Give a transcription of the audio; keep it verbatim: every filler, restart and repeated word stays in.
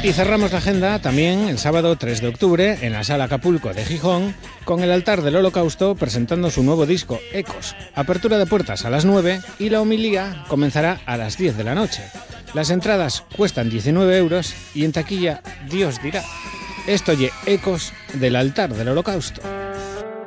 Y cerramos la agenda también el sábado tres de octubre en la Sala Acapulco de Gijón con el Altar del Holocausto presentando su nuevo disco Ecos. Apertura de puertas a las nueve y la homilía comenzará a las diez de la noche. Las entradas cuestan diecinueve euros y en taquilla Dios dirá. Esto oye Ecos del Altar del Holocausto.